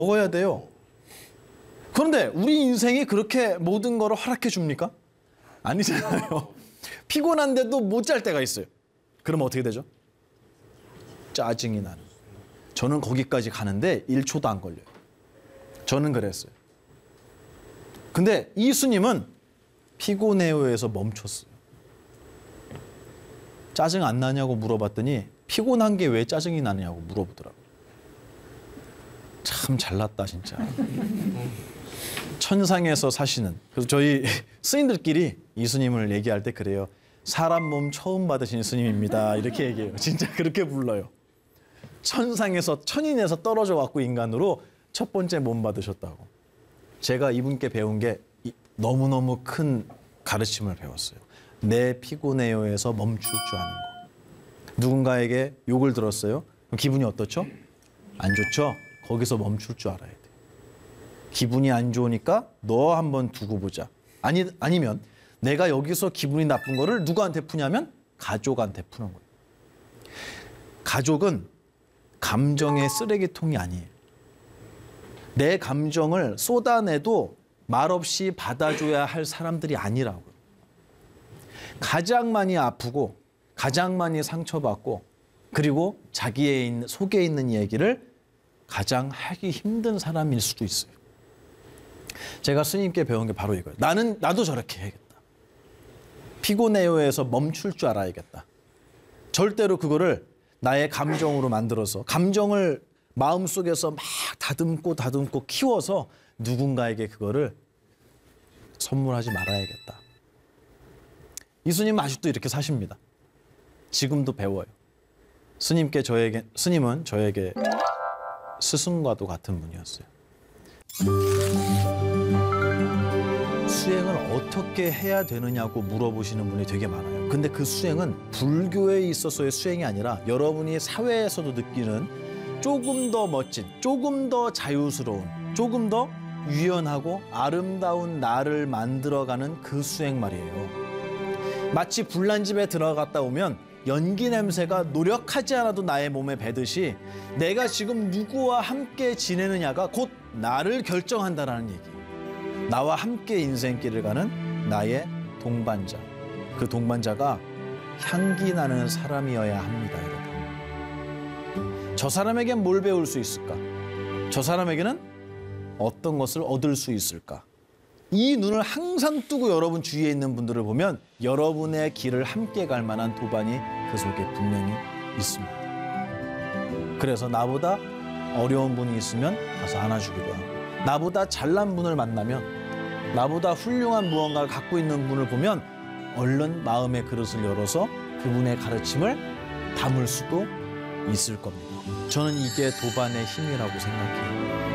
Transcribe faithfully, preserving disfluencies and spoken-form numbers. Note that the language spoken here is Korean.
먹어야 돼요. 그런데 우리 인생이 그렇게 모든 거를 허락해 줍니까? 아니잖아요. 피곤한데도 못 잘 때가 있어요. 그럼 어떻게 되죠? 짜증이 나는. 저는 거기까지 가는데 일 초도 안 걸려요. 저는 그랬어요. 근데 이수님은 피곤해요에서 멈췄어요. 짜증 안 나냐고 물어봤더니 피곤한 게 왜 짜증이 나냐고 물어보더라고요. 참 잘났다 진짜. 천상에서 사시는. 그래서 저희 스님들끼리 이수님을 얘기할 때 그래요. 사람 몸 처음 받으신 스님입니다. 이렇게 얘기해요. 진짜 그렇게 불러요. 천상에서 천인에서 떨어져 왔고 인간으로 첫 번째 몸 받으셨다고. 제가 이분께 배운 게 너무너무 큰 가르침을 배웠어요. 내 피곤해요에서 멈출 줄 아는 거. 누군가에게 욕을 들었어요. 그럼 기분이 어떻죠? 안 좋죠? 거기서 멈출 줄 알아야 돼. 기분이 안 좋으니까 너 한번 두고 보자. 아니, 아니면 내가 여기서 기분이 나쁜 거를 누구한테 푸냐면 가족한테 푸는 거예요. 가족은 감정의 쓰레기통이 아니에요. 내 감정을 쏟아내도 말없이 받아줘야 할 사람들이 아니라고요. 가장 많이 아프고 가장 많이 상처받고 그리고 자기의 있는, 속에 있는 얘기를 가장 하기 힘든 사람일 수도 있어요. 제가 스님께 배운 게 바로 이거예요. 나는 나도 저렇게 해야겠다. 피곤해요에서 멈출 줄 알아야겠다. 절대로 그거를 나의 감정으로 만들어서 감정을 마음속에서 막 다듬고 다듬고 키워서 누군가에게 그거를 선물하지 말아야겠다. 이스님은 아직도 이렇게 사십니다. 지금도 배워요. 스님께 저에게 스님은 저에게 스승과도 같은 분이었어요. 수행을 어떻게 해야 되느냐고 물어보시는 분이 되게 많아요. 근데 그 수행은 불교에 있어서의 수행이 아니라 여러분이 사회에서도 느끼는 조금 더 멋진, 조금 더 자유스러운, 조금 더 유연하고 아름다운 나를 만들어가는 그 수행 말이에요. 마치 불난집에 들어갔다 오면 연기 냄새가 노력하지 않아도 나의 몸에 배듯이 내가 지금 누구와 함께 지내느냐가 곧 나를 결정한다라는 얘기예요. 나와 함께 인생길을 가는 나의 동반자. 그 동반자가 향기 나는 사람이어야 합니다, 여러분. 저 사람에겐 뭘 배울 수 있을까? 저 사람에게는 어떤 것을 얻을 수 있을까? 이 눈을 항상 뜨고 여러분 주위에 있는 분들을 보면 여러분의 길을 함께 갈 만한 도반이 그 속에 분명히 있습니다. 그래서 나보다 어려운 분이 있으면 가서 안아주기도 하고, 나보다 잘난 분을 만나면, 나보다 훌륭한 무언가를 갖고 있는 분을 보면 얼른 마음의 그릇을 열어서 그분의 가르침을 담을 수도 있을 겁니다. 저는 이게 도반의 힘이라고 생각해요.